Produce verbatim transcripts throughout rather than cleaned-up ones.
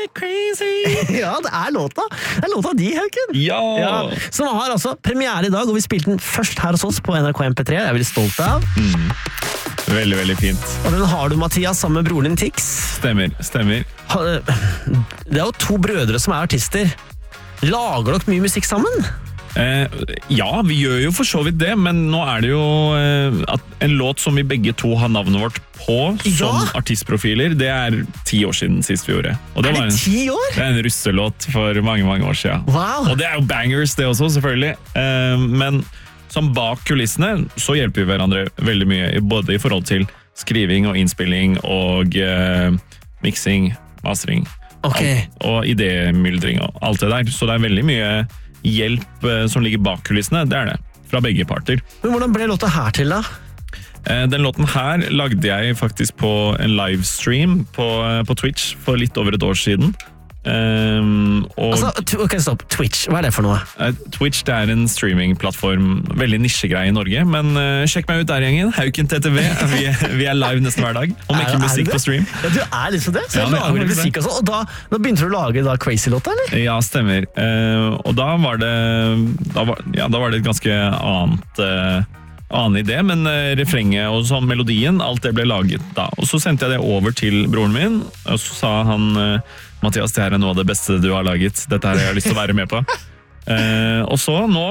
crazy. Ja, det er låta. Det er låta di, Hauken. Ja. Ja. Som har altså premiere i dag, og vi spilte den først her hos oss på N R K M P tre. Jeg er veldig stolt av. Mm. Veldig, veldig fint. Og den har du, Mathias, sammen med broren din Tix. Stemmer, stemmer. Det er jo to brødre som er artister. Lager dere mye musikk sammen? Eh, ja, vi gjør jo for så vidt det, men nå er det jo eh, at en låt som vi begge to har navnet vårt på som Ja. artistprofiler, det er ti år siden sist vi gjorde. Og det Er var det en, ti år? det er en russelåt for mange, mange år siden. Wow. Og det er jo bangers det også, selvfølgelig. Eh, men som bak kulissene så hjelper vi hverandre veldig mye, både i forhold til skriving og innspilling og eh, mixing, mastering, Ok. alt, og idémyldring og alt det der. Så det er veldig mye hjelp eh, som ligger bak kulissene, det er det. Fra begge parter. Men hvordan ble låta her til, da? Eh, den låten her lagde jeg faktisk på en livestream på, eh, på Twitch for litt over et år siden. Um, og Altså, t- ok, stopp. Twitch, hva er det for noe? eh, Twitch det er en streamingplattform, veldig nisjegreie i Norge, men eh, sjekk meg ut der, gjengen. Hauken T T V. Vi, er- vi er live nesten hver dag, om Er- ikke er musikk det? på stream. Ja, du er liksom det? Så Ja, jeg men jeg lager vil musikk og sånn. Og da, da begynte du å lage da Crazy-låta, eller? Ja, stemmer. Eh, og da var det da var, ja, da var det et ganske annet eh, annen idé, men eh, refrenget og sånn, melodien, alt det ble laget da. Og så sendte jeg det over til broren min, og så sa han eh, Mathias, det her er noe av det beste du har laget. Dette her har jeg lyst til å være med på. Eh, og så nå,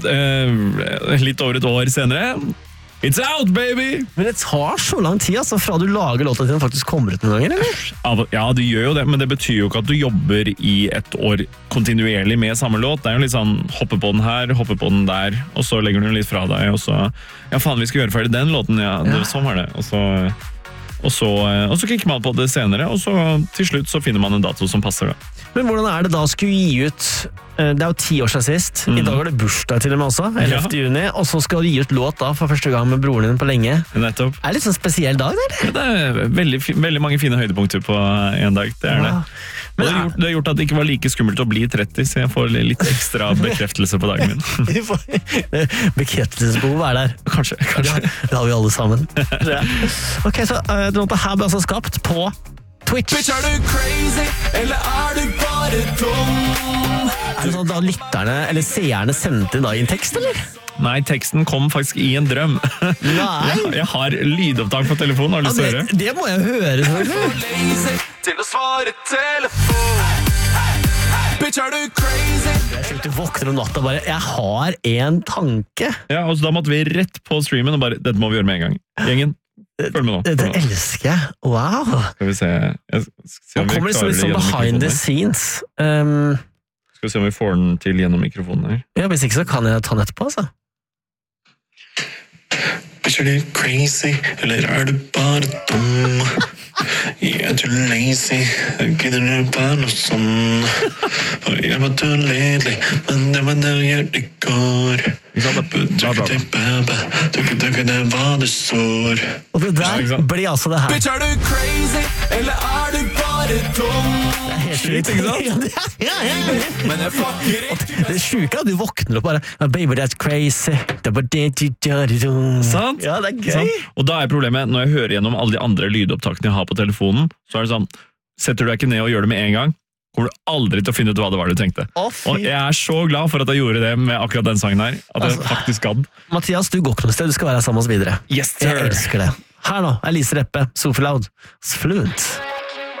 eh, litt over et år senere, it's out, baby! Men det tar så lang tid, altså, fra du lager låta til den faktisk kommer ut noen ganger, eller? Ja, du gjør jo det, men det betyr jo ikke at du jobber i et år kontinuerlig med samme låt. Det er jo litt sånn, hoppe på den her, hoppe på den der, og så legger du den litt fra deg, og så, ja faen, vi skal gjøre ferdig den låten, ja, det, sånn var det. Og så, og så, og så kikker man på det senere, og så til slutt så finner man en dato som passer det. Men hvordan er det da å skulle gi ut eh, Det er jo ti år siden sist. I dag er det bursdag til og med også, ellevte juni. Og så skal du gi ut låt da for første gang med broren din på lenge. Nettopp. Er det litt sånn spesiell dag, eller? Ja, det er veldig, fi- veldig mange fine høydepunkter på en dag, det er det. Wow. Og det har gjort, det har gjort at det ikke var like skummelt å bli tretti, så jeg får litt ekstra bekreftelse på dagen min. Bekreftelsesbehov er der. Kanskje, kanskje. Det har vi alle sammen. Ok, så uh, den låta her ble altså skapt på Twitch. Bitch, er du crazy, eller er du bare dum? Er det sånn at da lytterne, eller seerne sendte inn da i en tekst, eller? Nei, teksten kom faktisk i en drøm. Nei. Jeg, jeg har lydopptak på telefonen, har du Ja, lyst til å høre? det, det må jeg høre, selvfølgelig. Lazy til å svare telefon. Bitch, er du crazy? Jeg tror du våkner om natta og bare, jeg har en tanke. Ja, og så da måtte vi rett på streamen og bare, dette må vi gjøre med en gang. Gjengen, følg med nå. Det, Følg det med nå. elsker jeg. Wow. Skal vi se, jeg skal se Nå om vi kommer det klarer litt det sånn gjennom behind the mikrofonen. scenes. Um, Skal vi se om vi får den til gjennom mikrofonen her. ja, hvis ikke så kan jeg ta den etterpå, altså. Bitch, er du crazy, eller er du bare dum? Jeg er du lazy, gidder du bare noe sånn? For jeg var du ledelig, men det var det jeg gjør i går. Tukke til bæbæ, tukke tukke det var det sår. Og det Ja, der ikke sant? blir altså det her. Bitch, er du crazy, eller er du bare dum? Helt Shit, ikke sant? Ja, ja, ja. Men jeg fucker ikke. Det sjuke er at du våkner opp bare, "Oh, baby, that's crazy. Det var det du gjør i dag." Sant? Ja, det er gøy. Sant? Og da er problemet, når jeg hører gjennom alle de andre lydopptakene jeg har på telefonen, så er det sånn, setter du deg ikke ned og gjør det med en gang, kommer du aldri til å finne ut hva det var du tenkte. Å, Og fy. jeg er så glad for at jeg gjorde det med akkurat den sangen her, at jeg Altså, faktisk gadd. Mathias, du går ikke noe sted, du skal være sammen med oss videre. Yes, Jeg sir! elsker det. Her nå, Elise Reppe, Sophie Loud, Fluent.